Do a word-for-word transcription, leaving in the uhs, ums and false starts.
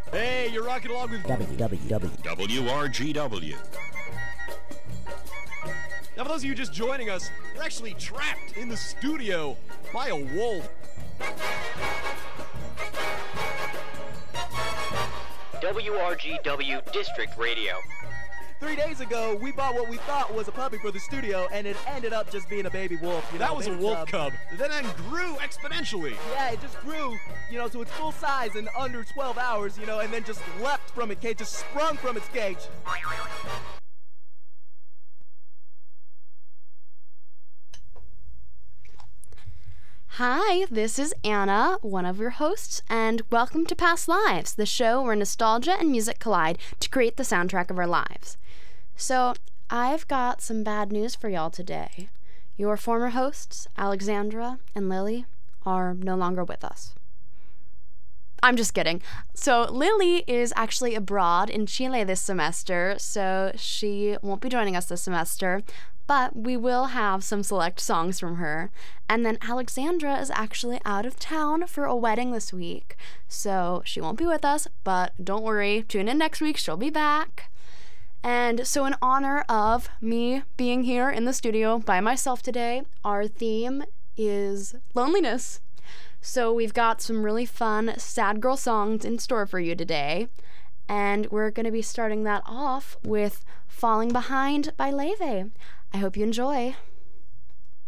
Hey, you're rocking along with W W W. W R G W. Now, for those of you just joining us, we're actually trapped in the studio by a wolf. W R G W District Radio. Three days ago, we bought what we thought was a puppy for the studio, and it ended up just being a baby wolf. You know, That was a baby wolf cub. cub. That then grew exponentially. Yeah, it just grew, you know, to its full size in under twelve hours, you know, and then just leapt from its cage, just sprung from its cage. Hi, this is Anna, one of your hosts, and welcome to Past Lives, the show where nostalgia and music collide to create the soundtrack of our lives. So, I've got some bad news for y'all today. Your former hosts, Alexandra and Lily, are no longer with us. I'm just kidding. So, Lily is actually abroad in Chile this semester, so she won't be joining us this semester. But we will have some select songs from her. And then Alexandra is actually out of town for a wedding this week. So she won't be with us, but don't worry, tune in next week, she'll be back. And so in honor of me being here in the studio by myself today, our theme is loneliness. So we've got some really fun sad girl songs in store for you today. And we're going to be starting that off with Falling Behind by Leve. I hope you enjoy.